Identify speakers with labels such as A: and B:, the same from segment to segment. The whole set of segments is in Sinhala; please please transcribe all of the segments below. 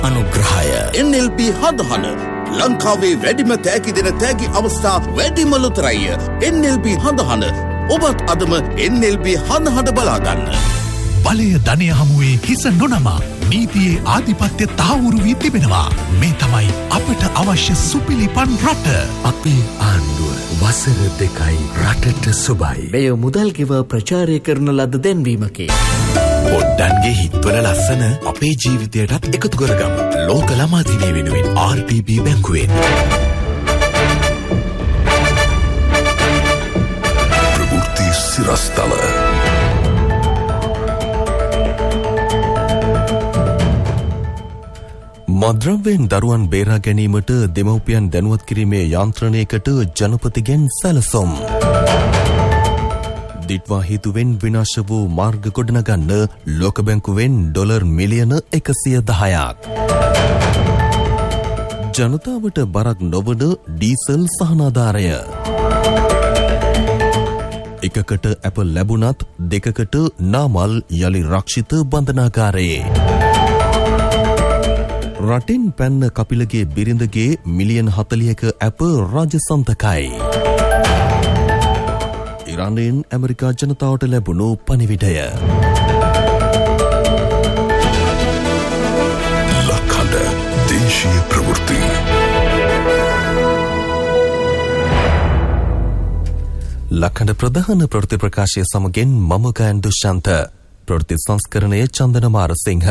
A: අනුග්‍රහය NLB හඳහන ලංකාවේ වැඩිම තෑගි දෙන තෑගි අවස්ථා වැඩිම ලොතරැය NLB හඳහන ඔබත් අදම NLB හඳහන බලාගන්න.
B: බලය ධනය හමුවේ හිස නොනමා නීතියේ ආධිපත්‍ය තහවුරු වී තිබෙනවා. මේ තමයි අපට අවශ්‍ය සුපිලිපන් රට.
C: අපේ ආණ්ඩුව වසර 2යි රටට සුබයි.
D: මෙය මුදල් ගෙව ප්‍රචාරය කරන ලද දැන්වීමකි.
B: පොඩ්ඩන්ගේ හිත්වල ලස්සන අපේ ජීවිතයටත් එකතු කරගමු. ලෝක ළමා දිනය වෙනුවෙන් RTB බැංකුවෙන්.
E: ප්‍රවෘත්ති සිරස්තල.
F: මද්‍රව්‍යයෙන් දරුවන් බේරා ගැනීමට දෙමව්පියන් දැනුවත් කිරීමේ යාන්ත්‍රණයකට ජනපතිගෙන් සැලසුම්. දිට්වා හේතුවෙන් විනාශ වූ මාර්ග ගොඩනගන්න ලෝක බැංකුවෙන් ඩොලර් මිලියන 110ක්. ජනතාවට බරක් නොවන ඩීසල් සහනාධාරය. එකකට ඇප ලැබුණත් දෙකකට නාමල් යලි රක්ෂිත බන්ධනාගාරයේ. රටින් පැන්න කපිලගේ බිරිඳගේ මිලියන් 40ක ඇප රාජසන්තකයි. ඉරානයෙන් ඇමරිකා ජනතාවට ලැබුණු පණිවිඩය.
E: ලක්හඬ දේශීය ප්‍රවෘත්ති.
F: ලක්හඬ ප්‍රධාන ප්‍රවෘත්ති ප්‍රකාශය සමගින් මම ගයන් දුෂ්‍යන්ත. ප්‍රවෘත්ති සංස්කරණය චන්දනමාර සිංහ.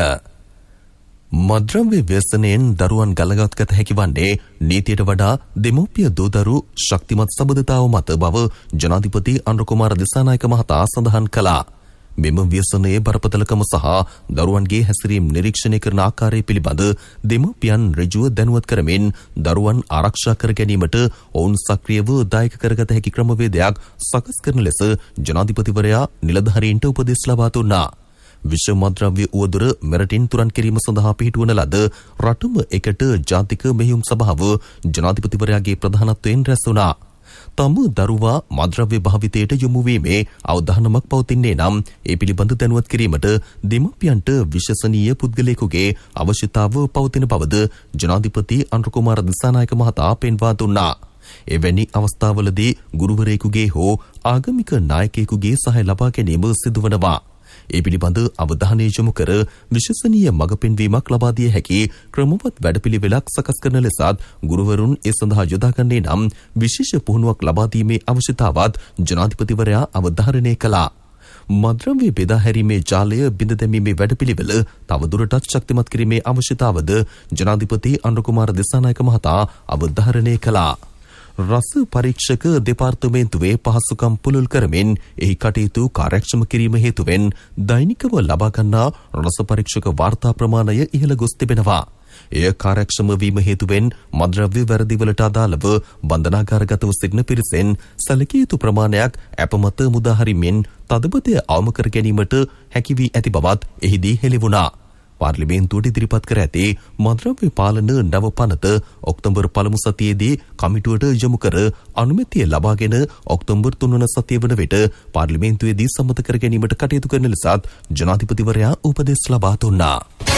F: මද්‍රව්‍ය ව්‍යසනයෙන් දරුවන් ගලගත් හැකි වන්නේ නීතියට වඩා දෙමෝපිය දූදරු ශක්තිමත් සබඳතාව මත බව ජනාධිපති අනුරකුමාර දිසානායක මහතා සඳහන් කළා. මෙම ව්‍යසනයේ බරපතලකම සහ දරුවන්ගේ හැසිරීම් නිරීක්ෂණය කරන ආකාරය පිළිබඳ දෙමෝපියන් ඍජුව දැනුවත් කරමින් දරුවන් ආරක්ෂා කර ගැනීමට ඔවුන් සක්‍රියව දායක කරගත හැකි ක්‍රමවේදයක් සකස් කරන ලෙස ජනාධිපතිවරයා නිලධාරීන්ට උපදෙස් ලබා දුන්නා. විශ්ව මද්‍රව්‍ය උවදුර මෙරටින් තුරන් කිරීම සඳහා පිහිටුවන ලද රටම එකට ජාතික මෙහෙයුම් සභාව ජනාධිපතිවරයාගේ ප්‍රධානත්වයෙන් රැස් වුණා. තම දරුවා මද්‍රව්‍ය භාවිතයට යොමු වීමේ අවධානමක් පවතින්නේ නම් ඒ පිළිබඳ දැනුවත් කිරීමට දෙමව්පියන්ට විශ්වසනීය පුද්ගලයෙකුගේ අවශ්‍යතාව පවතින බවද ජනාධිපති අනුරකුමාර දිසානායක මහතා පෙන්වා දුන්නා. එවැනි අවස්ථාවලදී ගුරුවරයෙකුගේ හෝ ආගමික නායකයෙකුගේ සහාය ලබා ගැනීම සිදුවනවා. ඒ පිළිබඳ අවධානය යොමු කර විශ්වසනීය මඟ පෙන්වීමක් ලබා දිය හැකි ක්‍රමවත් වැඩපිළිවෙලක් සකස් කරන ලෙසත් ගුරුවරුන් ඒ සඳහා යොදාගන්නේ නම් විශේෂ පුහුණුවක් ලබා දීමේ අවශ්‍යතාවත් ජනාධිපතිවරයා අවධාරණය කළා. මද්‍රව්‍ය බෙදා හැරීමේ ජාලය බිඳ දැමීමේ වැඩපිළිවෙල තවදුරටත් ශක්තිමත් කිරීමේ අවශ්‍යතාවද ජනාධිපති අනුරකුමාර දිසානායක මහතා අවධාරණය කළා. රස පරීක්ෂක දෙපාර්තමේන්තුවේ පහසුකම් පුළුල් කරමින් එහි කටයුතු කාර්යක්ෂම කිරීම හේතුවෙන් දෛනිකව ලබා ගන්නා රස පරීක්ෂක වාර්තා ප්‍රමාණය ඉහළ ගොස් තිබෙනවා. එය කාර්යක්ෂම වීම හේතුවෙන් මද්‍රව්‍ය වැරදිවලට අදාළව බන්ධනාගාරගතව සිටින පිරිසෙන් සැලකිය යුතු ප්‍රමාණයක් අපමත මුදා හරිමින් තදබදය අවම කර ගැනීමට හැකි වී ඇති බවත් එහිදී හෙළිවුණා. පාර්ලිමේන්තුවට ඉදිරිපත් කර ඇති මද්‍රව්‍ය පාලන නව පනත ඔක්තෝබර් පළමු සතියේදී කමිටුවට යොමු කර අනුමැතිය ලබාගෙන ඔක්තෝබර් 3 වන සතිය වන විට පාර්ලිමේන්තුවේදී සම්මත කර ගැනීමට කටයුතු කරන ලෙසත් ජනාධිපතිවරයා උපදෙස් ලබා දුන්නා.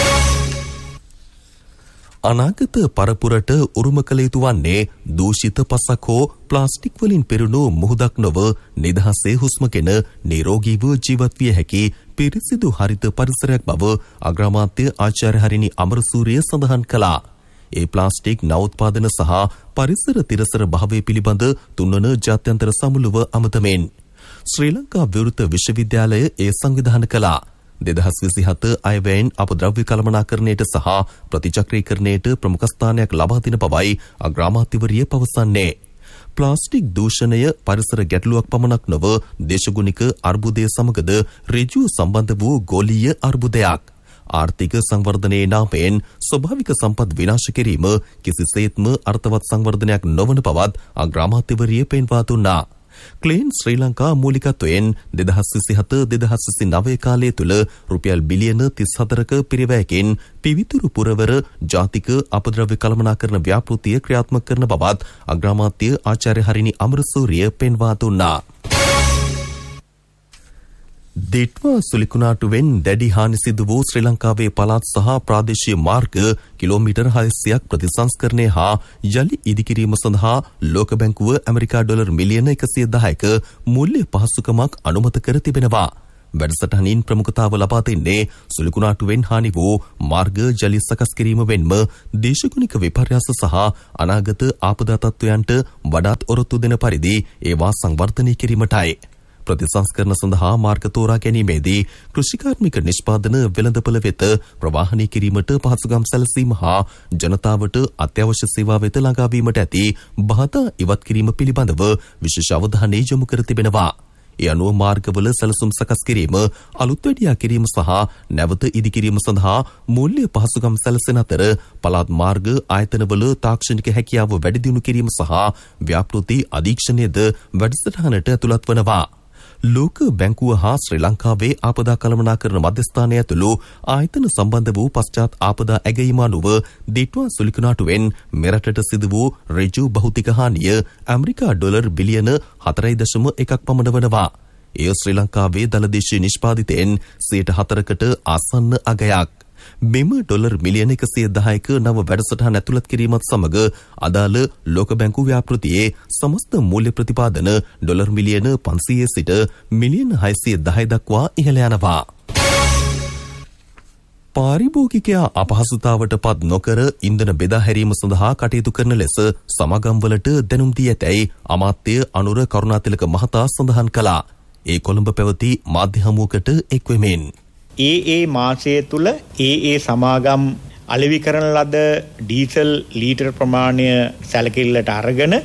F: අනාගත පරපුරට උරුම කළ යුතු වන්නේ දූෂිත පසක් හෝ ප්ලාස්ටික් වලින් පෙරුණු මුහුදක් නොව නිදහසේ හුස්මගෙන නිරෝගීව ජීවත් විය හැකි පිරිසිදු හරිත පරිසරයක් බව අග්‍රාමාත්‍ය ආචාර්ය හරිනි අමරසූරිය සඳහන් කළා. ඒ ප්ලාස්ටික් නවෝත්පාදන සහ පරිසර තිරසර භාවය පිළිබඳ 3 වන ජාත්‍යන්තර සමුළුව අමතමින් ශ්‍රී ලංකා විවෘත විශ්වවිද්‍යාලය ඒ සංවිධානය කළා. 2027 අයවැයෙන් අපද්‍රව්‍ය කළමනාකරණයට සහ ප්‍රතිචක්‍රීකරණයට ප්‍රමුඛ ස්ථානයක් ලබා දෙන බවයි අග්‍රාමාත්‍යවරිය පවසන්නේ. ප්ලාස්ටික් දූෂණය පරිසර ගැටලුවක් පමණක් නොව දේශගුණික අර්බුදය සමගද ඍජු සම්බන්ධ වූ ගෝලීය අර්බුදයක්. ආර්ථික සංවර්ධනයේ නාමයෙන් ස්වභාවික සම්පත් විනාශ කිරීම කිසිසේත්ම අර්ථවත් සංවර්ධනයක් නොවන බවත් අග්‍රාමාත්‍යවරිය පෙන්වා දුන්නා. ක්ලීන් ශ්‍රී ලංකා මූලිකත්වයෙන් 2027-2029 කාලය තුළ රුපියල් බිලියන 34ක පිරිවැයකින් පිවිතුරු පුරවර ජාතික අපද්‍රව්‍ය කළමනාකරණ ව්‍යාපෘතිය ක්‍රියාත්මක කරන බවත් අග්‍රාමාත්‍ය ආචාර්ය හරිනි අමරසූරිය පෙන්වා දුන්නා. දිට්වා සුලිකුණාටුවෙන් දැඩි හානි සිදු වූ ශ්‍රී ලංකාවේ පළාත් සහ ප්‍රාදේශීය මාර්ග කිලෝමීටර් 600ක් ප්‍රතිසංස්කරණය හා යලි ඉදිකිරීම සඳහා ලෝක බැංකුව ඇමරිකා ඩොලර් මිලියන 110ක මූල්‍ය පහසුකමක් අනුමත කර තිබෙනවා. වැඩසටහනින් ප්‍රමුඛතාව ලබා දෙන්නේ සුලිකුණාටුවෙන් හානි වූ මාර්ග ජලි සකස් කිරීම වෙන්ම දේශගුණික විපර්යාස සහ අනාගත ආපදා තත්ත්වයන්ට වඩාත් ඔරොත්තු දෙන පරිදි ඒවා සංවර්ධනය කිරීමටයි. ප්‍රතිසංස්කරණ සඳහා මාර්ග තෝරා ගැනීමේදී කෘෂිකාර්මික නිෂ්පාදන වෙළඳපොළ වෙත ප්‍රවාහනය කිරීමට පහසුකම් සැලසීම හා ජනතාවට අත්‍යවශ්‍ය සේවා වෙත ළඟාවීමට ඇති බාධා ඉවත් කිරීම පිළිබඳව විශේෂ අවධානය යොමු කර තිබෙනවා. ඒ අනුව මාර්ගවල සැලසුම් සකස් කිරීම, අලුත් වැඩියා කිරීම සහ නැවත ඉදිකිරීම සඳහා මූල්‍ය පහසුකම් සැලසෙන අතර පළාත් මාර්ග ආයතනවල තාක්ෂණික හැකියාව වැඩි දියුණු කිරීම සහ ව්‍යාපෘති අධීක්ෂණයද වැඩසටහනට ඇතුළත් වනවා. ලෝක බැංකුව හා ශ්‍රී ලංකාවේ ආපදා කළමනාකරණ මධ්‍යස්ථානය ඇතුළු ආයතන සම්බන්ධ වූ පශ්චාත් ආපදා ඇගයීම අනුව දිට්වා සුලිකුණාටුවෙන් මෙරටට සිදු වූ ඍජු භෞතික හානිය ඇමරිකා ඩොලර් බිලියන 4.1ක් පමණ වනවා. එය ශ්‍රී ලංකාවේ දළදේශීය නිෂ්පාදිතයෙන් 4%කට ආසන්න අගයක්. මෙම ඩොලර් මිලියන 110ක නව වැඩසටහන ඇතුළත් කිරීමත් සමග අදාළ ලෝක බැංකු ව්‍යාපෘතියේ සමස්ත මූල්‍ය ප්‍රතිපාදන ඩොලර් මිලියන 500 සිට මිලියන 610 දක්වා ඉහළ යනවා. පාරිභෝගිකයා අපහසුතාවට පත් නොකර ඉන්ධන බෙදා හැරීම සඳහා කටයුතු කරන ලෙස සමාගම්වලට දැනුම් දී ඇතැයි අමාත්‍ය අනුර කරුණාතිලක මහතා සඳහන් කළා. ඒ කොළඹ පැවති මාධ්‍ය හමුවකට එක්වෙමින්
G: මාසය තුල සමාගම් අලෙවි කරන ලද ඩීසල් ලීටර් ප්‍රමාණය සැලකිල්ලට අරගෙන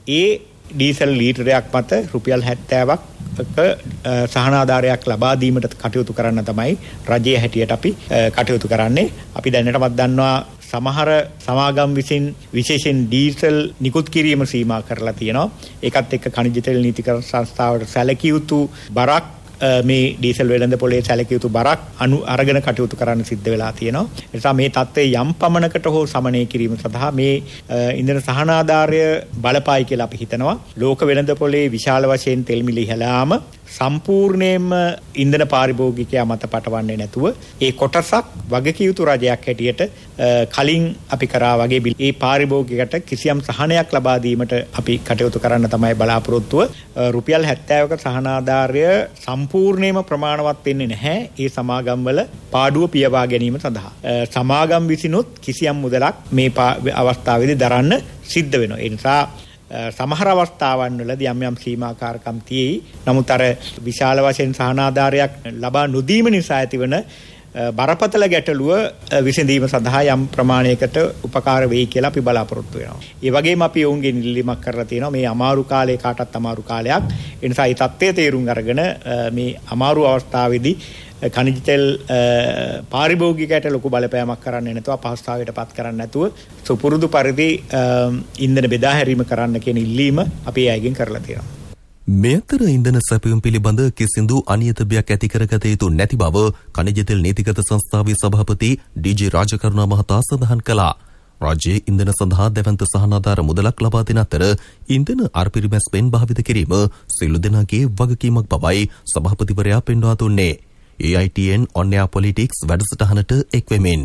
G: ඩීසල් ලීටරයක් මත රුපියල් 70ක සහනාධාරයක් ලබා දීමට කටයුතු කරන්න තමයි රජයේ හැටියට අපි කටයුතු කරන්නේ. අපි දැනටමත් දන්නවා සමහර සමාගම් විසින් විශේෂයෙන් ඩීසල් නිකුත් කිරීම සීමා කරලා තියෙනවා. ඒකත් එක්ක khනිජ තෙල් නීතිකරණ සංස්ථාවට සැලකිය යුතු බරක් මේ ඩීසල් වෙළඳ පොලේ සැලකිය යුතු බරක් අරගෙන කටයුතු කරන්න සිද්ධ වෙලා තියෙනවා. ඒ නිසා මේ තත්ත්වය යම් පමණකට හෝ සමනය කිරීම සඳහා මේ ඉන්ධන සහනාධාරය බලපායි කියලා අපි හිතනවා. ලෝක වෙළඳ පොලේ විශාල වශයෙන් තෙල් මිල ඉහළාම සම්පූර්ණයෙන්ම ඉන්ධන පාරිභෝගිකයා මත පටවන්නේ නැතුව ඒ කොටසක් වගකිය යුතු රජයක් හැටියට කලින් අපි කරා වගේ ඒ පාරිභෝගිකයට කිසියම් සහනයක් ලබා දීමට අපි කටයුතු කරන්න තමයි බලාපොරොත්තුව. රුපියල් 70ක සහනාධාරය සම්පූර්ණයෙන්ම ප්‍රමාණවත් වෙන්නේ නැහැ ඒ සමාගම් වල පාඩුව පියවා ගැනීම සඳහා. සමාගම් විසිනුත් කිසියම් මුදලක් මේ අවස්ථාවේදී දරන්න සිද්ධ වෙනවා. ඒ නිසා සමහර අවස්ථාවන් වලදී යම් සීමාකාරකම් තියෙයි. නමුත් අර විශාල වශයෙන් සහනාධාරයක් ලබා නොදීම නිසා ඇතිවන බරපතල ගැටලුව විසඳීම සඳහා යම් ප්‍රමාණයකට උපකාර වෙයි කියලා අපි බලාපොරොත්තු වෙනවා. ඒ වගේම අපි ඔවුන්ගෙන් ඉල්ලීමක් කරලා තියෙනවා මේ අමාරු කාලේ කාටත් අමාරු කාලයක්. ඒ නිසා මේ தත්ත්වය තේරුම් අරගෙන මේ අමාරු අවස්ථාවේදී khනිජ තෙල් පාරිභෝගිකයට ලොකු බලපෑමක් කරන්න නැතුව අපහසුතාවයට පත් කරන්න නැතුව සුපුරුදු පරිදි ඉන්ධන බෙදා හැරීම කරන්න කියන ඉල්ලීම අපි අයගෙන් කරලා තියෙනවා.
F: මේ අතර ඉන්ධන සැපයුම් පිළිබඳ කිසිදු අනියතබයක් ඇති කරගත යුතු නැති බව khනිජ තෙල් නීතිගත සංස්ථාවේ සභාපති ඩී.ජී. රාජකරුණා මහතා සඳහන් කළා. රාජ්‍යයේ ඉන්ධන සඳහා දැවන්ත සහනාධාර මුදලක් ලබා දෙන අතර ඉන්ධන අර්පිරිමැස්පෙන් භාවිත කිරීම සියලු දෙනාගේ වගකීමක් බවයි සභාපතිවරයා පෙන්වා දුන්නේ. AITN on air politics වැඩසටහනට එක්වෙමින්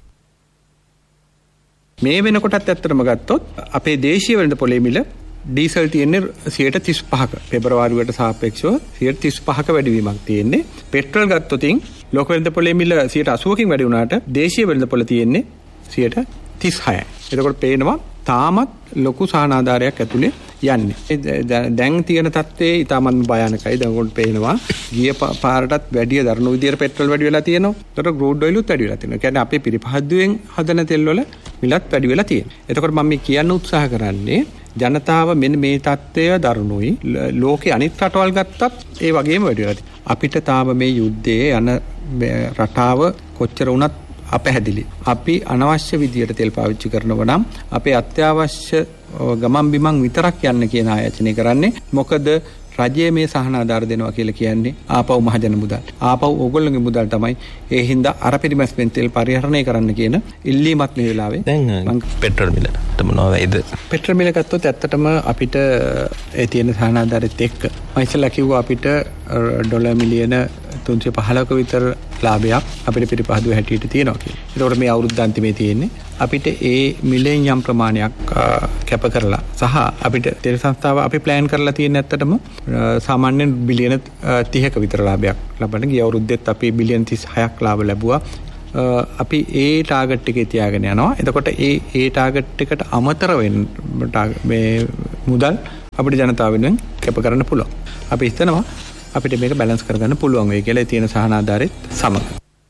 H: මේ වෙනකොටත් ඇත්තටම ගත්තොත් අපේ දේශීය වෙළඳ පොලේ මිල ඩීසල් තියෙන්නේ 35%ක පෙබරවාරියට සාපේක්ෂව 35%ක වැඩිවීමක් තියෙන්නේ. පෙට්‍රල් ගත්තොතින් ලෝක වෙළඳ පොලේ මිල 80%කින් වැඩි වුණාට දේශීය වෙළඳ පොල තියෙන්නේ 36%. එතකොට පේනවා තාමත් ලොකු සහනාධාරයක් ඇතුලේ යන්නේ. දැන් තියෙන තත්ත්වයේ ඊටමත් භයානකයි. දැන් උන්ට පේනවා ගිය පාරටත් වැඩි දරුණු විදියට පෙට්‍රල් වැඩි වෙලා තියෙනවා. ඒතකොට ක්‍රූඩ් ඔයිලුත් වැඩි වෙලා තියෙනවා. ඒ කියන්නේ අපේ පිරිපහද්දුවෙන් හදන තෙල් වල මිලත් වැඩි වෙලා තියෙනවා. එතකොට මම මේ කියන්න උත්සාහ කරන්නේ ජනතාව මෙන්න මේ තත්ත්වය දරුණුයි. ලෝකේ අනිත් රටවල් ගත්තත් ඒ වගේම වැඩි වෙලා තියෙනවා. අපිට තාම මේ යුද්ධයේ යන රටාව කොච්චර වුණත් අපැහැදිලි. අපි අනවශ්‍ය විදියට තෙල් පාවිච්චි කරනවා නම් අපේ අත්‍යවශ්‍ය ගමන් බිමන් විතරක් යන්න කියන ආයතනය කරන්නේ. මොකද රජයේ මේ සහනාධාර දෙනවා කියලා කියන්නේ ආපහු මහජන මුදල්. ආපහු ඕගොල්ලෝගේ මුදල් තමයි. ඒ හින්දා අර පිරිමැස්මෙන් තෙල් පරිහරණය කරන්න කියන ඉල්ලීමක් මේ වෙලාවේ.
F: දැන් පෙට්‍රල් මිලට මොනවද?
H: පෙට්‍රල් මිල ගත්තොත් ඇත්තටම අපිට ඒ තියෙන සහනාධාරෙත් එක්ක මම ඉස්සෙල්ලා කිව්වා අපිට ඩොලර් මිලියන 315ක විතර ලාභයක් අපිට පිළිපහදුව හැටියට තියෙනවා කියලා. ඒතකොට මේ අවුරුද්ද අන්තිමේ තියෙන්නේ අපිට ඒ මිලියන් යම් ප්‍රමාණයක් කැප කරලා සහ අපිට තෙල් සංස්ථාව අපි ප්ලෑන් කරලා තියෙන ඇත්තටම සාමාන්‍යයෙන් බිලියන 30ක විතර ලාභයක් ලබන්න. ගිය අවුරුද්දෙත් අපි බිලියන 36ක් ලාභ ලැබුවා. අපි ඒ ටාගට් එකේ තියාගෙන යනවා. එතකොට ඒ ටාගට් එකට අමතර වෙන මේ මුදල් අපිට ජනතාව වෙනුවෙන් කැප කරන්න පුළුවන්. අපි හිතනවා අපිට මේක බැලන්ස් කරගන්න පුළුවන් වෙයි කියලා තියෙන සහන ආධාරෙත් සමග.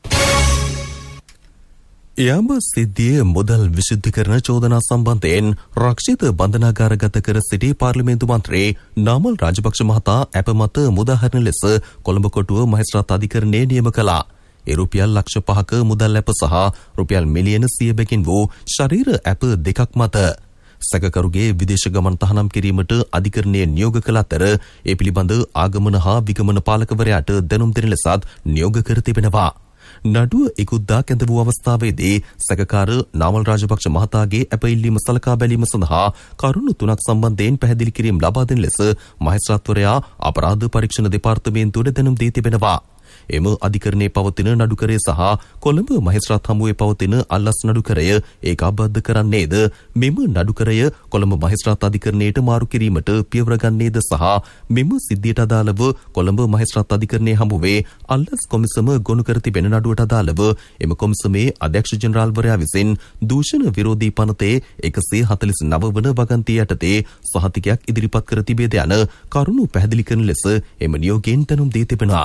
F: යාම සිද්ධියේ මුදල් විශුද්ධිකරණ චෝදනා සම්බන්ධයෙන් රක්ෂිත බන්ධනාගාරගත කර සිටි පාර්ලිමේන්තු මන්ත්‍රී නාමල් රාජපක්ෂ මහතා අප මත මුදාහරණ ලෙස කොළඹ කොටුව මහේස්ත්‍රාත් අධිකරණයේ නියම කළා. ඒ රුපියල් ලක්ෂ 5ක මුදල් ඇප සහ රුපියල් මිලියන 100 බැගින් වූ ශරීර ඇප දෙකක් මත සැකකරුගේ විදේශ ගමන් තහනම් කිරීමට අධිකරණයේ නියෝග කළ අතර ඒ පිළිබඳ ආගමන හා විගමන පාලකවරයාට දැනුම් දෙන ලෙසත් නියෝග කර තිබෙනවා. නඩුව ඉකුද්දා කැඳ වූ අවස්ථාවේදී සැකකාර නාමල් රාජපක්ෂ මහතාගේ ඇප ඉල්ලීම සලකා බැලීම සඳහා කරුණු 3ක් සම්බන්ධයෙන් පැහැදිලි කිරීම ලබා දෙන ලෙස මහේස්ත්‍රාත්වරයා අපරාධ පරීක්ෂණ දෙපාර්තමේන්තුවට දැනුම් දී තිබෙනවා. එම අධිකරණයේ පවතින නඩුකරය සහ කොළඹ මහේස්ත්‍රාත් හමුවේ පවතින අල්ලස් නඩුකරය ඒකාබද්ධ කරන්නේද මෙම නඩුකරය කොළඹ මහේස්ත්‍රාත් අධිකරණයට මාරු කිරීමට පියවර ගන්නේද සහ මෙම සිද්ධියට අදාළව කොළඹ මහේස්ත්‍රාත් අධිකරණයේ හමුවේ අල්ලස් කොමිසම ගොනු කර තිබෙන නඩුවට අදාළව එම කොමිසමේ අධ්‍යක්ෂ ජෙනරාල්වරයා විසින් දූෂණ විරෝධී පනතේ 149 වන වගන්තිය යටතේ සහතිකයක් ඉදිරිපත් කර තිබේද යන කරුණු පැහැදිලි කරන ලෙස එම නියෝගයෙන් දැනුම් දී තිබෙනවා.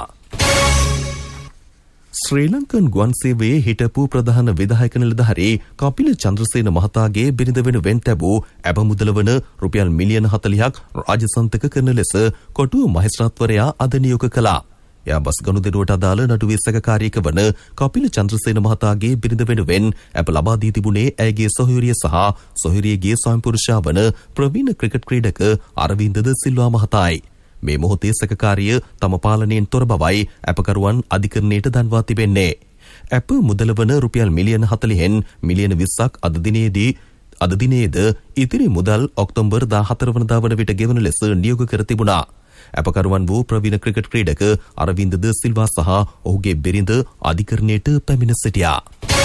F: ශ්‍රී ලංකන් ගුවන් සේවයේ හිටපු ප්‍රධාන විධායක නිලධාරී කපිල චන්ද්‍රසේන මහතාගේ බිරිඳ වෙනුවෙන් තැබූ ඇබ මුදල වන රුපියල් මිලියන 40ක් රාජසන්තක කරන ලෙස කොටුව මහේස්ත්‍රාත්වරයා අද නියෝග කළා. එයා බස් ගනුදෙනුවට අදාළ නඩුවේ සැකකාරියක වන කපිල චන්ද්‍රසේන මහතාගේ බිරිඳ වෙනුවෙන් ඇබ ලබා දී තිබුණේ ඇයගේ සොහොයුරිය සහ සොහොයුරියගේ ස්වයංපුරුෂයා වන ප්‍රවීණ ක්‍රිකට් ක්‍රීඩක අරවින්ද ද සිල්වා මහතායි. මේ මොහොතේ සැකකාරිය තම පාලනයෙන් තොර බවයි ඇපකරුවන් අධිකරණයට දන්වා තිබෙන්නේ. ඇප මුදල වන රුපියල් මිලියන 40න් මිලියන 20ක් අද දිනේද ඉතිරි මුදල් ඔක්තෝබර් 14 වනදා වන විට ගෙවන ලෙස නියෝග කර තිබුණා. ඇපකරුවන් වූ ප්‍රවීණ ක්‍රිකට් ක්‍රීඩක අරවින්ද ද සිල්වා සහ ඔහුගේ බිරිඳ අධිකරණයට පැමිණ සිටියා.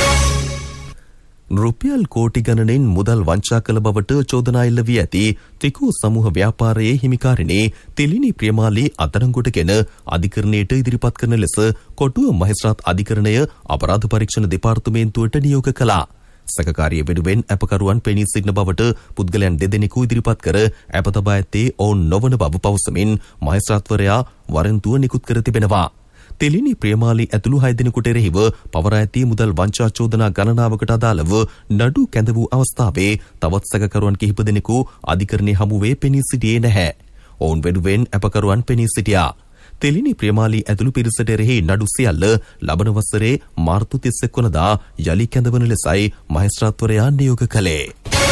F: රුපියල් කෝටි ගණනින් මුදල් වංචා කළ බවට චෝදනා එල්ල වී ඇති ත්‍රිකෝ සමූහ ව්‍යාපාරයේ හිමිකාරිණී තිලිනි ප්‍රියමාලී අත්අඩංගුවටගෙන අධිකරණයට ඉදිරිපත් කරන ලෙස කොටුව මහේස්ත්‍රාත් අධිකරණය අපරාධ පරීක්ෂණ දෙපාර්තමේන්තුවට නියෝග කළා. සැකකාරිය වෙනුවෙන් ඇපකරුවන් පෙනී සිටින බවට පුද්ගලයන් දෙදෙනෙකු ඉදිරිපත් කර ඇප තබා ඇත්තේ ඔවුන් නොවන බව පවසමින් මහේස්ත්‍රාත්වරයා වරන්තුව නිකුත් කර තිබෙනවා. තෙලිනි ප්‍රියමාලී ඇතුළු 6 දෙනෙකුට එරෙහිව පවරා ඇති මුදල් වංචා චෝදනා ගණනාවකට අදාළව නඩු කැඳ වූ අවස්ථාවේ තවත් සැකකරුවන් කිහිප දෙනෙකු අධිකරණයේ හමුවේ පෙනී සිටියේ නැහැ. ඔවුන් වෙනුවෙන් ඇපකරුවන් පෙනී සිටියා. තෙලිනි ප්‍රියමාලී ඇතුළු පිරිසට එරෙහි නඩු සියල්ල ලබන වසරේ මාර්තු 31 වනදා යලි කැඳවන ලෙසයි මහේස්ත්‍රාත්වරයා නියෝග කළේ.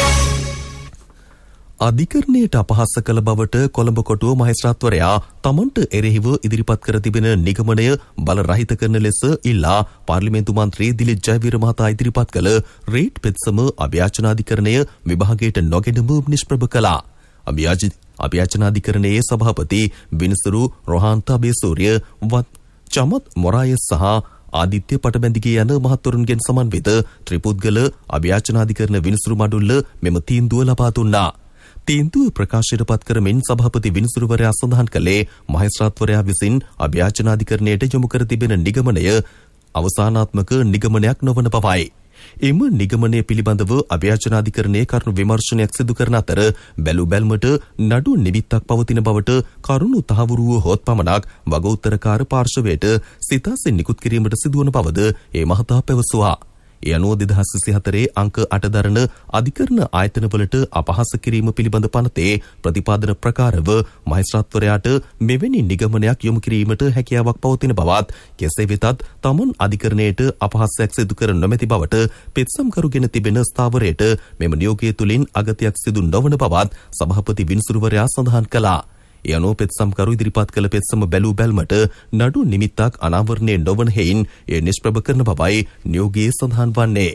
F: අධිකරණයට අපහාස කළ බවට කොළඹ කොටුව මහේස්ත්‍රාත්වරයා තමන්ට එරෙහිව ඉදිරිපත් කර තිබෙන නිගමනය බල රහිත කරන ලෙස ඉල්ලා පාර්ලිමේන්තු මන්ත්‍රී දිලිත් ජයවීර මහතා ඉදිරිපත් කළ රේට් පෙත්සම අභියාචනාධිකරණය විභාගයට නොගෙනම නිෂ්ප්‍රභ කළා. අභියාචනාධිකරණයේ සභාපති විනිසුරු රොහාන්ත අබේසූරිය චමත් මොරාය සහ ආදිත්‍ය පටබැඳිගේ යන මහත්වරුන්ගෙන් සමන්විත ත්‍රිපුද්ගල අභියාචනාධිකරණ විනිසුරු මඩුල්ල මෙම තීන්දුව ලබා දුන්නා. තීන්දුව ප්‍රකාශයට පත් කරමින් සභාපති විනිසුරුවරයා සඳහන් කළේ මහේස්ත්‍රාත්වරයා විසින් අභියාචනාධිකරණයට යොමු කර තිබෙන නිගමනය අවසානාත්මක නිගමනයක් නොවන බවයි. එම නිගමනය පිළිබඳව අභියාචනාධිකරණයේ කරුණු විමර්ශනයක් සිදු කරන අතර බැලු බැල්මට නඩු නිමිත්තක් පවතින බවට කරුණු තහවුරු වූහොත් පමණක් වගඋත්තරකාර පාර්ශවයට සිතාසෙන් නිකුත් කිරීමට සිදුවන බවද ඒ මහතා පැවසුවා. ඒ අනුව 2024 අංක 8 දරන අධිකරණ ආයතනවලට අපහාස කිරීම පිළිබඳ පනතේ ප්‍රතිපාදන ප්‍රකාරව මහේස්ත්‍රාත්වරයාට මෙවැනි නිගමනයක් යොමු කිරීමට හැකියාවක් පවතින බවත් කෙසේ වෙතත් තමන් අධිකරණයට අපහාසයක් සිදු කර නොමැති බවට පෙත්සම්කරුගෙන තිබෙන ස්ථාවරයට මෙම නියෝගය තුළින් අගතියක් සිදු නොවන බවත් සභාපති විනිසුරුවරයා සඳහන් කළා. ඒ අනුව පෙත්සම්කරු ඉදිරිපත් කළ පෙත්සම බැලූ බැල්මට නඩු නිමිත්තක් අනාවරණය නොවන හේයින් එය නිෂ්ප්‍රභ කරන බවයි නියෝගයේ සඳහන් වන්නේ.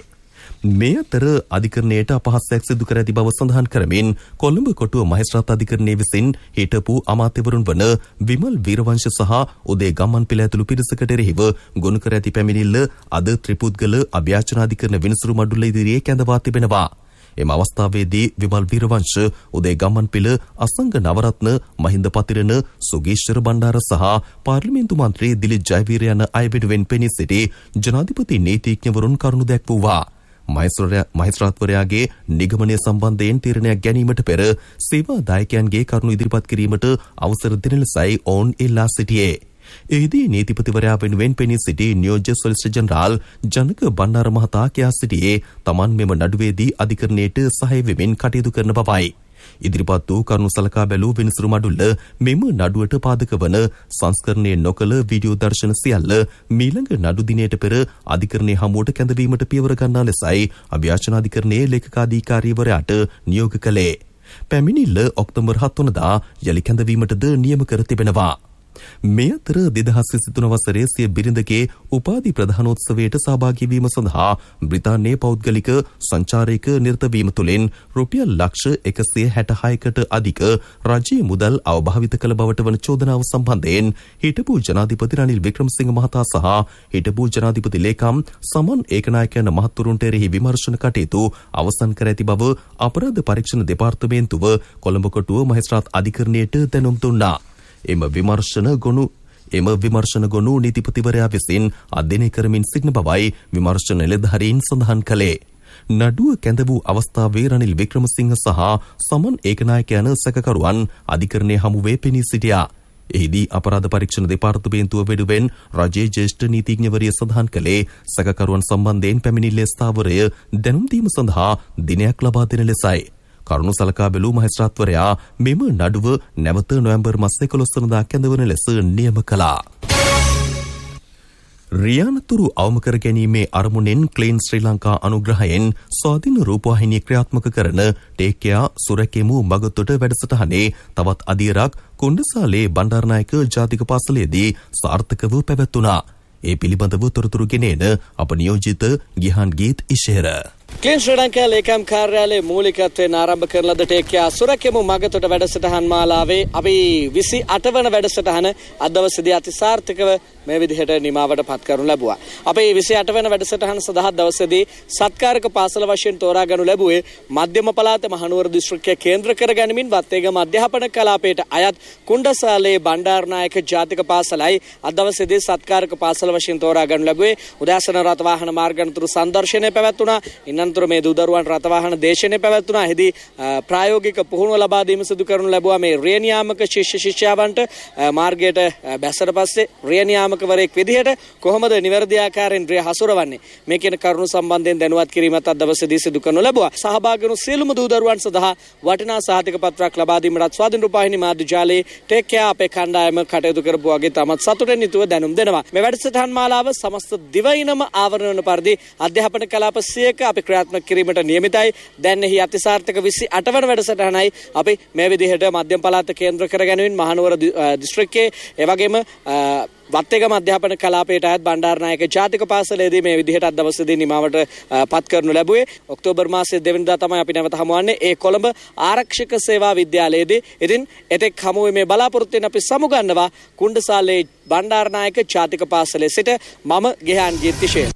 F: මේ අතර අධිකරණයට අපහාසයක් සිදු කර ඇති බව සඳහන් කරමින් කොළඹ කොටුව මහේස්ත්‍රාත් අධිකරණයේ විසින් හිටපු අමාත්‍යවරුන් වන විමල් වීරවංශ සහ උදේ ගම්මන්පිල ඇතුළු පිරිසකට එරෙහිව ගොනු කර ඇති පැමිණිල්ල අද ත්‍රිපුද්ගල අභ්‍යාචනාධිකරණ විනිසුරු මඩුල්ල ඉදිරියේ කැඳවා තිබෙනවා. එම අවස්ථාවේදී විමල් වීරවංශ උදේ ගම්මන්පිල අසංග නවරත්න මහින්ද පතිරණ සුගීශ්වර බණ්ඩාර සහ පාර්ලිමේන්තු මන්ත්‍රී දිලිත් ජයවීර යන අය වෙනුවෙන් පෙනී සිටි ජනාධිපති නීතිඥවරුන් කරුණු දැක්වුවා. මහේස්ත්‍රාත්වරයාගේ නිගමනය සම්බන්ධයෙන් තීරණයක් ගැනීමට පෙර සේවා දායකයන්ගේ කරුණු ඉදිරිපත් කිරීමට අවසර දෙන ලෙසයි ඔවුන් ඉල්ලා සිටියේ. එහිදී නීතිපතිවරයා වෙනුවෙන් පෙනී සිටි නියෝජ්‍ය සොලිසිටර් ජනරාල් ජනක බණ්ඩාර මහතා කියා සිටියේ තමන් මෙම නඩුවේදී අධිකරණයට සහාය වෙමින් කටයුතු කරන බවයි. ඉදිරිපත් වූ කරුණු සලකා බැලූ විනිසුරු මඩුල්ල මෙම නඩුවට පාදක වන සංස්කරණය නොකළ වීඩියෝ දර්ශන සියල්ල මීළඟ නඩු දිනයට පෙර අධිකරණයේ හමුවට කැඳවීමට පියවර ගන්නා ලෙසයි අභ්‍යාචනාධිකරණයේ ලේකකාධිකාරිවරයාට නියෝග කළේ. පැමිණිල්ල ඔක්තෝබර් 7 වනදා යලි කැඳවීමටද නියම කර තිබෙනවා. මේ අතර 2023 වසරේ සිය බිරිඳගේ උපාධි ප්‍රධානෝත්සවයට සහභාගී වීම සඳහා බ්‍රිතාන්‍යයේ පෞද්ගලික සංචාරයක නිරත වීම තුළින් රුපියල් ලක්ෂ 166කට අධික රජයේ මුදල් අවභාවිත කළ බවට වන චෝදනාව සම්බන්ධයෙන් හිටපු ජනාධිපති රනිල් වික්‍රමසිංහ මහතා සහ හිටපු ජනාධිපති ලේකම් සමන් ඒකනායක යන මහතුරුන්ට එරෙහි විමර්ශන කටයුතු අවසන් කර ඇති බව අපරාධ පරීක්ෂණ දෙපාර්තමේන්තුව කොළඹ කොටුව මහේස්ත්‍රාත් අධිකරණයට දැනුම් දුන්නා. එම විමර්ශන ගොනු නීතිපතිවරයා විසින් අධ්‍යයනය කරමින් සිටින බවයි විමර්ශන නිලධාරීන් සඳහන් කළේ. නඩුව කැඳ වූ අවස්ථාවේ රනිල් වික්‍රමසිංහ සහ සමන් ඒකනායක යන සැකකරුවන් අධිකරණයේ හමුවේ පෙනී සිටියා. එහිදී අපරාධ පරීක්ෂණ දෙපාර්තමේන්තුව වෙනුවෙන් රජයේ ජ්‍යෙෂ්ඨ නීතිඥවරිය සඳහන් කළේ සැකකරුවන් සම්බන්ධයෙන් පැමිණිල්ලේ ස්ථාවරය දැනුම් දීම සඳහා දිනයක් ලබා දෙන ලෙසයි. කරුණු සලකා බැලූ මහේස්ත්‍රාත්වරයා මෙම නඩුව නැවත නොවැම්බර් මාස 11 වනදා කැඳවන ලෙස නියම කළා. රියානතුරු අවම කර ගැනීමේ අරමුණෙන් ක්ලීන් ශ්‍රී ලංකා අනුග්‍රහයෙන් ස්වාධීන රූපවාහිනිය ක්‍රියාත්මක කරන ටේක්කයා සුරැකෙමු මගතොට වැඩසටහනේ තවත් අදියරක් කුණ්ඩසාලේ බණ්ඩාරනායක ජාතික පාසලේදී සාර්ථකව පැවැත්වුණා. ඒ පිළිබඳව තොරතුරු ගෙනෙන අප නියෝජිත ගිහාන් ගීත් ඉෂේර.
I: ක්ලීන් ශ්‍රී ලංකා ලේකම් කාර්යාලයේ මූලිකත්වයෙන් ආරම්භ කරන ලද ටේක්කයා සුරැකෙමු මගතොට වැඩසටහන් මාලාවේ අපි 28 වන වැඩසටහන අද දවසේදී අතිසාර්ථකව මේ විදිහට නිමාවට පත් කරනු ලැබුවා. අපේ 28 වන වැඩසටහන සඳහා දවසේදී සත්කාරක පාසල වශයෙන් තෝරා ගනු ලැබුවේ මධ්‍යම පළාත මහනුවර දිස්ත්‍රික්කය කේන්ද්‍ර කර ගැනීමෙන් වත්තේගම අධ්‍යාපන කලාපයට අයත් කුණ්ඩසාලේ බණ්ඩාරනායක ජාතික පාසලයි අද දවසේදී සත්කාරක පාසල වශයෙන් තෝරා ගනු ලැබුවේ. උදෑසන රථවාහන මාර්ගාන්තර සංදර්ශනය පැවැත්වුණා. ඉන්නන්තර මේ දුදරුවන් රථවාහන දේශනය පැවැත්වුණා. එහිදී ප්‍රායෝගික පුහුණුව ලබා දීම සිදු කරනු ලැබුවා. මේ රියනියාමක ශිෂ්‍ය ශිෂ්‍යාවන්ට මාර්ගයට බැසට පස්සේ රියනියාමකවරයෙක් විදිහට කොහොමද නිවැරදි ආකාරයෙන් රිය හසුරවන්නේ මේ කියන කරුණු සම්බන්ධයෙන් දැනුවත් කිරීමත් අද දවසේදී සිදු කරනු ලැබුවා. සහභාගී වුණු සියලුම දුදරුවන් සඳහා වටිනා සහතික පත්‍රයක් ලබා දීමට ස්වාධීන රූපවාහිනී මාධ්‍ය ජාලයේ ටේක් කෙයා අපේ කණ්ඩායම කටයුතු කරපු වගේ තමත් සතුටෙන් යුතුව දැනුම් දෙනවා. මේ වැඩසටහන් මාලාව සමස්ත දිවයිනම ආවරණය වන පරිදි අධ්‍යාපන කලාප 100ක අපි ක්‍රියාත්මක කිරීමට නියමිතයි. දැන් එහි අතිසාර්ථක 28 වන වැඩසටහනයි අපි මේ විදිහට මධ්‍යම පළාත කේන්ද්‍ර කර ගැනීමෙන් මහනුවර දිස්ත්‍රික්කයේ ඒ වගේම වත්තේගම අධ්‍යාපන කලාපයට අයත් බණ්ඩාරනායක ජාතික පාසලේදී මේ විදිහට අද දවසේදී නිමාවට පත් කරනු ලැබුවේ. ඔක්තෝබර් මාසයේ 2 වෙනිදා තමයි අපි නැවත හමුවන්නේ ඒ කොළඹ ආරක්ෂක සේවා විද්‍යාලයේදී. ඉතින් එතෙක් හමුවේ මේ බලාපොරොත්තුෙන් අපි සමුගන්නවා කුණ්ඩසාලේ බණ්ඩාරනායක ජාතික පාසලේ සිට මම ගෙහාන් ගීතිෂේ.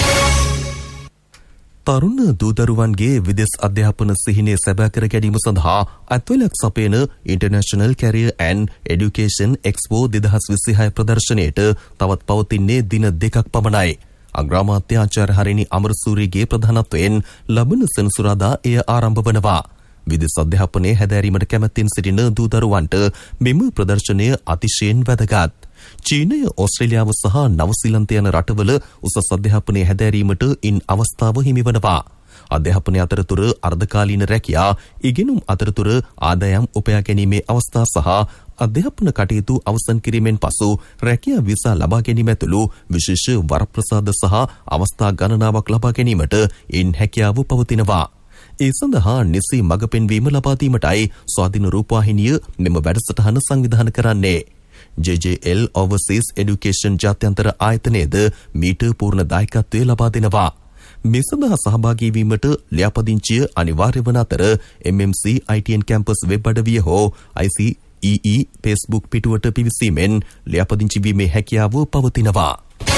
F: තරුණ දූදරුවන්ගේ විදෙස් අධ්‍යාපන සිහිනය සැබෑ කර ගැනීම සඳහා අත්වලක් සපයන international career and education expo 2026 ප්‍රදර්ශනයට තවත් පවතින්නේ දින 2ක් පමණයි. අග්‍රාමාත්‍ය ආචාර්ය හරිනි අමරසූරියගේ ප්‍රධානත්වයෙන් ලබන සෙනසුරාදා එය ආරම්භ වනවා. විදෙස් අධ්‍යාපනයේ හැදෑරීමට කැමැත්තෙන් සිටින දූදරුවන්ට මෙම ප්‍රදර්ශනය අතිශයින් වැදගත්. චීනය, ඕස්ට්‍රේලියාව සහ නවසීලන්ත යන රටවල උසස් අධ්‍යාපනය හැදෑරීමට ඉන් අවස්ථාව හිමිවනවා. අධ්‍යාපනය අතරතුර අර්ධකාලීන රැකියා, ඉගෙනුම් අතරතුර ආදායම් උපයා ගැනීමේ අවස්ථා සහ අධ්‍යාපන කටයුතු අවසන් කිරීමෙන් පසු රැකියා වීසා ලබා ගැනීම ඇතුළු විශේෂ වරප්‍රසාද සහ අවස්ථා ගණනාවක් ලබා ගැනීමට ඉන් හැකියාව පවතිනවා. ඒ සඳහා නිසි මඟ පෙන්වීම ලබා දීමටයි ස්වාධීන රූපවාහිනිය මෙම වැඩසටහන සංවිධානය කරන්නේ. JJL Overseas Education ජාත්‍යන්තර ආයතනයේද මීට පූර්ණ දායකත්වය ලබා දෙනවා. මේ සඳහා සහභාගී වීමට ලියාපදිංචිය අනිවාර්ය වන අතර MMC ITN කැම්පස් වෙබ් අඩවිය හෝ ICEE Facebook පිටුවට පිවිසීමෙන් ලියාපදිංචි වීමේ හැකියාව පවතිනවා.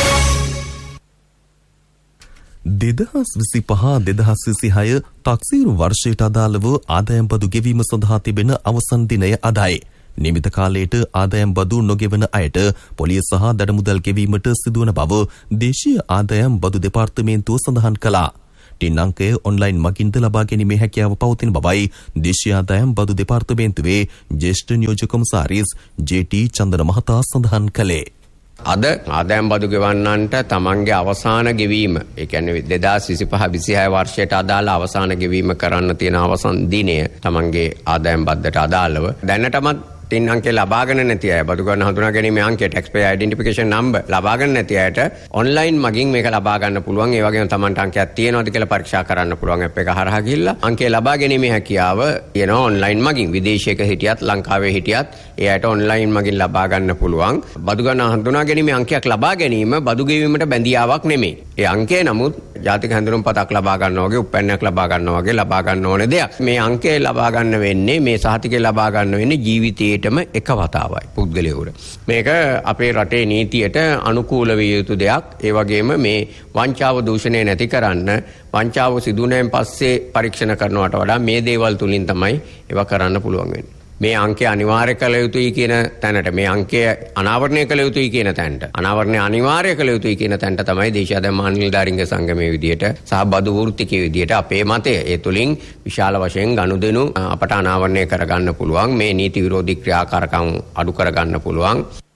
F: 2025-2026 තාක්සීරු වර්ෂයට අදාළව ආදායම් බදු ගෙවීම සඳහා තිබෙන අවසන් දිනය අදයි. නියමිත කාලයට ආදායම් බදු නොගෙවන අයට පොලිය සහ දඩමුදල් ගෙවීමට සිදුවන බව දේශීය ආදායම් බදු දෙපාර්තමේන්තුව සඳහන් කළා. ටින් අංකය ඔන්ලයින් මගින්ද ලබා ගැනීමේ හැකියාව පවතින බවයි දේශීය ආදායම් බදු දෙපාර්තමේන්තුවේ ජ්‍යෙෂ්ඨ නියෝජ්‍ය කොමසාරිස් JT චන්දන මහතා සඳහන් කළේ.
J: අද ආදායම් බදු ගෙවන්නන්ට තමන්ගේ අවසාන ගෙවීම, ඒ කියන්නේ 2025-26 වර්ෂයට අදාළ අවසාන ගෙවීම කරන්න තියෙන අවසන් දිනය තමන්ගේ ආදායම් බද්දට අදාළව දැනටමත් ටින් අංකේ ලබාගෙන නැති අය, බදු ගන්න හඳුනා ගැනීමේ අංකය taxpayer identification number ලබාගෙන නැති අයට ඔන්ලයින් මගින් මේක ලබා ගන්න පුළුවන්. ඒ වගේම තමන්ට අංකයක් තියෙනවද කියලා පරීක්ෂා කරන්න පුළුවන් ඇප් එක හරහා ගිහිල්ලා අංකය ලබා ගැනීමේ හැකියාව තියෙනවා ඔන්ලයින් මගින්. විදේශයක හිටියත් ලංකාවේ හිටියත් ඒ අයට ඔන්ලයින් මගින් ලබා ගන්න පුළුවන්. බදු ගන්න හඳුනා ගැනීමේ අංකයක් ලබා ගැනීම බදු ගෙවීමට බැඳියාවක් නෙමෙයි. ඒ අංකය නමුත් ජාතික හැඳුනුම්පතක් ලබා ගන්නවා වගේ, උප්පැන්නයක් ලබා ගන්නවා වගේ ලබා ගන්න ඕන දෙයක්. මේ අංකය ලබා ගන්න වෙන්නේ, මේ සහතිකය ලබා ගන්න වෙන්නේ ජීවිතයේටම එක වතාවයි පුද්ගලයාට. මේක අපේ රටේ නීතියට අනුකූල විය යුතු දෙයක්. ඒ වගේම මේ වංචාව දූෂණය නැති කරන්න, වංචාව සිදුුණෙන් පස්සේ පරීක්ෂණ කරනවට වඩා මේ දේවල් තුලින් තමයි ඒවා කරන්න පුළුවන් වෙන්නේ. මේ අංකය අනිවාර්ය කළ යුතුයි කියන තැනට, මේ අංකය අනාවරණය කළ යුතුයි කියන තැනට, අනාවරණය අනිවාර්ය කළ යුතුයි කියන තැනට තමයි දේශීය ආදායම් නිලධාරීන්ගේ සංගමයේ විදියට සහ බදු වෘත්තිකයේ විදියට අපේ මතය. ඒ තුලින් විශාල වශයෙන් ගනුදෙනු අපට අනාවරණය කරගන්න පුළුවන්. මේ නීති විරෝධී ක්‍රියාකාරකම් අඩු කරගන්න පුළුවන්.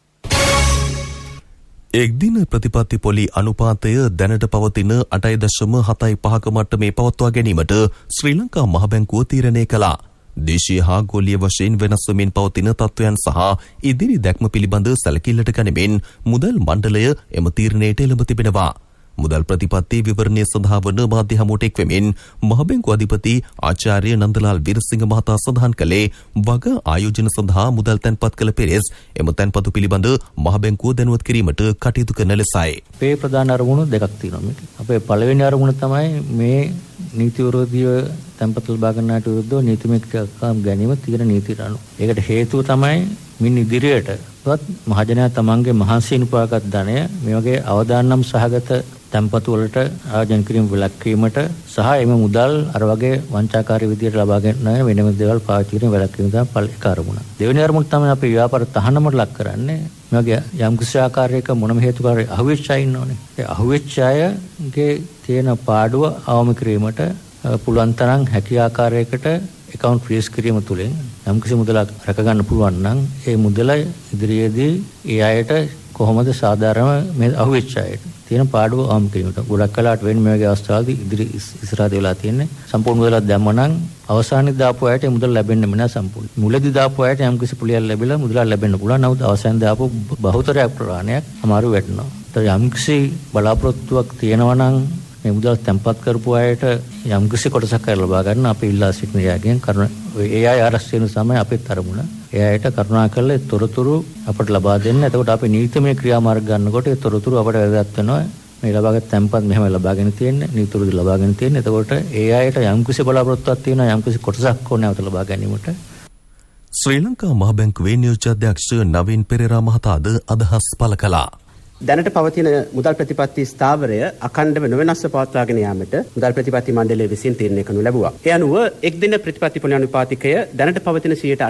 F: එක්දින ප්‍රතිපත්ති පොලි අනුපාතය දැනට පවතින 8.75ක මට්ටමේ පවත්වා ගැනීමට ශ්‍රී ලංකා මහ බැංකුව තීරණය කළා. දේශීය හා ගෝලීය වශයෙන් වෙනස් වෙමින් පවතින තත්ත්වයන් සහ ඉදිරි දැක්ම පිළිබඳ සැලකිල්ලට ගනිමින් මුදල් මණ්ඩලය එම තීරණයට එළඹ තිබෙනවා. මුදල් ප්‍රතිපත්ති විවරණය සඳහා වන මාධ්‍ය හමුවට එක්වෙමින් මහ බැංකුව අධිපති ආචාර්ය නන්දලාල් වීරසිංහ මහතා සඳහන් කළේ වග ආයෝජන සඳහා මුදල් තැන්පත් කළ පෙරස් එම තැන්පතු පිළිබඳ මහ බැංකුව දැනුවත් කිරීමට කටයුතු කරන ලෙසයි.
K: අපේ ප්‍රධාන අරමුණු දෙකක් තියෙනවා. අපේ පළවෙනි අරමුණ තමයි මේ නීති විරෝධීව තැන්පත් ලබා ගන්නට විරුද්ධව නීතිමය ක්‍රියාකාරකම් ගැනීම තියෙන නීතියට අනුව. ඒකට හේතුව තමයි මින් ඉදිරියටවත් මහජනයා තමන්ගේ මහන්සියෙන් උපාගත් ධනය මේ වගේ අවදානම් සහගත තැන්පතු වලට ආයෝජන කිරීම වැළැක්වීමට සහ එම මුදල් අර වගේ වංචාකාරී විදියට ලබා ගන්න වෙනම දේවල් පාවිච්චි කිරීම වැළැක්වීම තමයි පළවෙනි අරමුණ. දෙවෙනි අරමුණ තමයි අපි ව්‍යාපාර තහනමට ලක් කරන්නේ. මේ වගේ යම් කිසි ආකාරයක මොනම හේතුකාරී අහුවෙච්ච අය ඉන්නෝනේ. ඒ අහුවෙච්ච අයගේ තියෙන පාඩුව අවම කිරීමට පුළුවන් තරම් හැකි ආකාරයකට account freeze කිරීම තුළින් යම් කිසි මුදලක් රැක ගන්න පුළුවන් නම් ඒ මුදල ඉදිරියේදී ඒ අයට කොහොමද සාධාරණ මේ අහුවෙච්ච අයට තියෙන පාඩුව අවම කිරීමට ගොඩක් කලකට වෙන්නේ මේ වගේ අවස්ථාවලදී ඉදිරි ඉස්සරහට වෙලා තියෙන්නේ සම්පූර්ණ මුදලක් දැම්මනම් අවසානයේ දාපු අයට මුදල් ලැබෙන්නේ නැහැ සම්පූර්ණ. මුලදී දාපු අයට යම් කිසි පුලියක් ලැබිලා මුදලක් ලැබෙන්න පුළුවන්. නමුත් අවසානයේ දාපු බහුතරයක් ප්‍රමාණයක් අමාරු වෙටනවා. යම් කිසි බලාපොරොත්තුවක් තියෙනවා නම් මේ මුදල් තැන්පත් කරපු අයට යම් කිසි කොටසක් ලබා ගන්න අපි ඉල්ලා සිටින යාගෙන් කරුණ ඒ අය ආරක්ෂිත සමය අපිත් අරමුණ ඒ අයට කරුණාකරලා තොරතුරු අපට ලබා දෙන්න. එතකොට අපි නීතිමය ක්‍රියාමාර්ග ගන්නකොට ඒ තොරතුරු අපට වැදගත් වෙනවා. මේ ලබාගත් තැන්පත් මෙහෙම ලබාගෙන තියෙන්නේ, නීතිරුදු ලබාගෙන තියෙන්නේ. එතකොට ඒ අයට යම් කිසි බලාපොරොත්තුවක් තියෙනවා, යම් කිසි කොටසක් ඕනේ නැවත ලබා ගැනීමට.
F: ශ්‍රී ලංකා මහ බැංකුවේ නියෝජ්‍ය අධ්‍යක්ෂ නවීන් පෙරේරා මහතාද අදහස් පළ කළා.
L: දැනට පවතින මුදල් ප්‍රතිපත්ති ස්ථාවරය අඛණ්ඩව නොවෙනස්ව පවත්වාගෙන යාමට මුදල් ප්‍රතිපත්ති මණ්ඩලය විසින් තීරණය කරනු ලැබුවා. ඒ අනුව එක් දින ප්‍රතිපත්ති පොලි අනුපාතිකය දැනට පවතින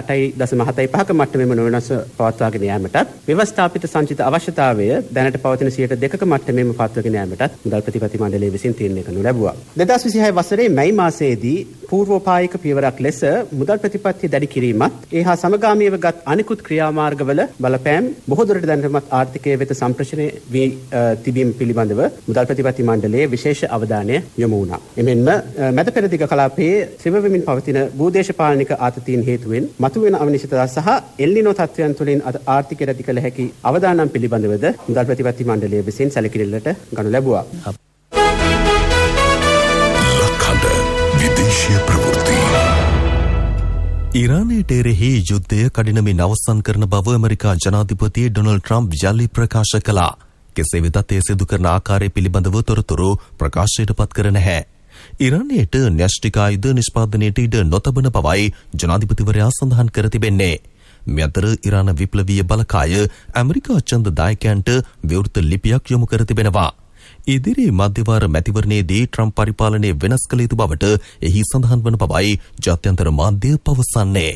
L: 8.75ක මට්ටමෙම නොවෙනස්ව පවත්වාගෙන යාමටත් ව්‍යවස්ථාපිත සංචිත අවශ්‍යතාවය දැනට පවතින 2%ක මට්ටමෙම පවත්වාගෙන යාමටත් මුදල් ප්‍රතිපත්ති මණ්ඩලය විසින් තීරණය කරනු ලැබුවා. 2026 වසරේ මැයි මාසයේදී පූර්වෝපායක පියවරක් ලෙස මුදල් ප්‍රතිපත්ති දැඩි කිරීමත් ඒ හා සමගාමීව ගත් අනිකුත් ක්‍රියාමාර්ගවල බලපෑම් බොහෝ දුරට දැනටමත් ආර්ථිකය වෙත සම්ප්‍රේෂණය වී තිබීම පිළිබඳව මුදල් ප්‍රතිපත්ති මණ්ඩලයේ විශේෂ අවධානය යොමු වුණා. එමෙන්ම මැද පෙරදිග කලාපයේ ත්‍රිවවෙමින් පවතින භූදේශපාලනික ආතතීන් හේතුවෙන් මතුවෙන අනිශ්චිතතා සහ එල්නිනෝ තත්ත්වයන් තුළින් ආර්ථිකය රැදි කළ හැකි අවදානම් පිළිබඳවද මුදල් ප්‍රතිපත්ති මණ්ඩලය විසින් සැලකිලිලට ගනු ලැබුවා.
E: විදේශීය ප්‍රවෘත්ති.
F: ඉරානයට එරෙහි යුද්ධය කඩිනමින් අවසන් කරන බව ඇමරිකා ජනාධිපති ඩොනල්ඩ් ට්‍රම්ප් යලි ප්‍රකාශ කළා. කෙසේ වෙතත් ඒ සිදු කරන ආකාරය පිළිබඳව තොරතුරු ප්‍රකාශයට පත් කර නැහැ. ඉරානයට න්‍යෂ්ටික ආයුධ නිෂ්පාදනයට ඉඩ නොතබන බවයි ජනාධිපතිවරයා සඳහන් කර තිබෙන්නේ. මේ අතර ඉරාන විප්ලවීය බලකාය ඇමරිකා ඡන්ද දායකයන්ට විවෘත ලිපියක් යොමු කර තිබෙනවා. ඉදිරි මධ්‍යවාර මැතිවරණයේදී ට්‍රම්ප් පරිපාලනය වෙනස් කළ යුතු බවට එහි සඳහන් වන බවයි ජාත්‍යන්තර මාධ්‍ය පවසන්නේ.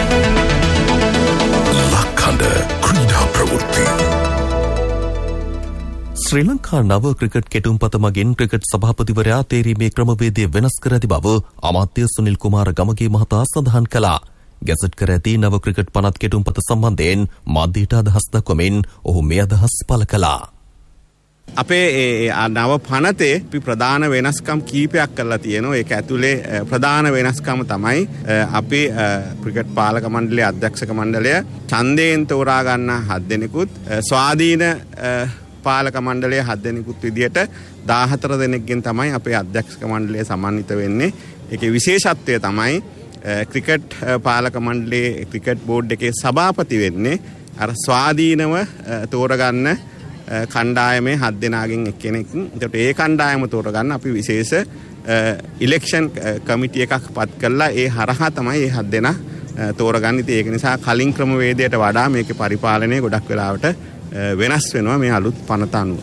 E: ලක්කඩ ක්‍රීඩා ප්‍රවෘත්ති.
F: ශ්‍රී ලංකා නව ක්‍රිකට් කෙටුම්පත මගින් ක්‍රිකට් සභාපතිවරයා තේරීමේ ක්‍රමවේදය වෙනස් කර ඇති බව අමාත්‍ය සුනිල් කුමාර ගමගේ මහතා සඳහන් කළා. ගැසට් කර ඇති නව ක්‍රිකට් පනත් කෙටුම්පත සම්බන්ධයෙන් මාධ්‍යයට අදහස් දක්වමින් ඔහු මේ අදහස් පළ කළා.
M: අපේ නව පනතේ අපි ප්‍රධාන වෙනස්කම් කීපයක් කරලා තියෙනවා. ඒක ඇතුලේ ප්‍රධාන වෙනස්කම තමයි අපේ ක්‍රිකට් පාලක මණ්ඩලයේ අධ්‍යක්ෂක මණ්ඩලය ඡන්දයෙන් තෝරා ගන්න 7 දෙනෙකුත් ස්වාධීන පාලක මණ්ඩලයේ 7 දෙනෙකුත් විදියට 14 දෙනෙක්ගෙන් තමයි අපේ අධ්‍යක්ෂක මණ්ඩලය සමන්විත වෙන්නේ. ඒකේ විශේෂත්වය තමයි ක්‍රිකට් පාලක මණ්ඩලයේ ක්‍රිකට් බෝඩ් එකේ සභාපති වෙන්නේ අර ස්වාධීනව තෝරගන්න කණ්ඩායමේ 7 දෙනාගෙන් එක්කෙනෙක්. ඒකට ඒ කණ්ඩායම තෝරගන්න අපි විශේෂ ඉලෙක්ෂන් කමිටි එකක් පත් කළා. ඒ හරහා තමයි මේ 7 දෙනා තෝරගන්නේ. ඒක නිසා කලින් ක්‍රමවේදයට වඩා මේකේ පරිපාලනය ගොඩක් වෙලාවට වෙනස් වෙනවා මේ අලුත් පනත අනුව.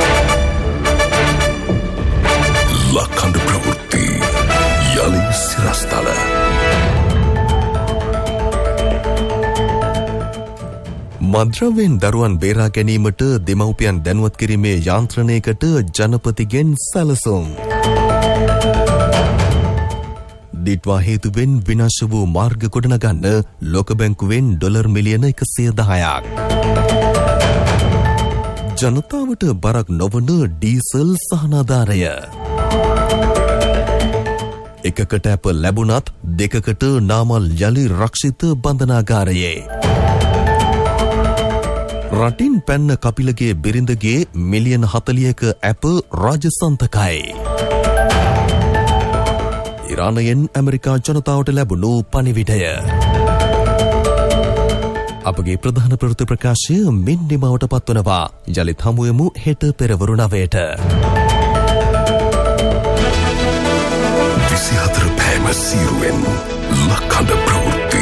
E: ලක්කඩ ප්‍රවෘත්ති යලි සිරස්තල.
F: මද්‍රව්‍යෙන් දරුවන් බේරා ගැනීමට දෙමව්පියන් දැනුවත් කිරීමේ යාන්ත්‍රණයකට ජනපතිගෙන් සැලසුම්. දිට්වා හේතුවෙන් විනාශ වූ මාර්ග ගොඩනගන්න ලෝක බැංකුවෙන් ඩොලර් මිලියන 110ක්. ජනතාවට බරක් නොවන ඩීසල් සහනාධාරය. එකකට අප ලැබුණත් දෙකකට නාමල් යලි රක්ෂිත බන්ධනාගාරයේ. රටින් පැන්න කපිලගේ බිරිඳගේ මිලියන 40ක ඇප රාජසන්තකයි. ඉරානයෙන් ඇමරිකා ජනතාවට ලැබුණු පණිවිඩය. අපගේ ප්‍රධාන ප්‍රවෘත්ති ප්‍රකාශය මෙන් නිමවට පත්වනවා. යළිත් හමුවෙමු හෙට පෙරවරු 9ට.
E: 24 පෑම සීරුවෙන් ලක්කඩ ප්‍රවෘත්ති.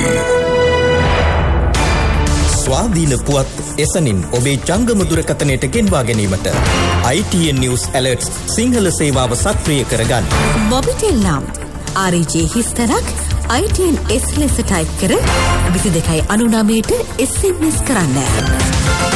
N: ස්වාධීන පුවත් එසනින් ඔබේ ජංගම දුරකථනයට ගෙන්වා ගැනීමට ITN News Alerts සිංහල සේවාව සක්‍රිය කරගන්න.
O: මොබිටෙල් නම් RJ හිස්තරක් ITN S ලෙස ටයිප් කර 2299ට SMS කරන්න.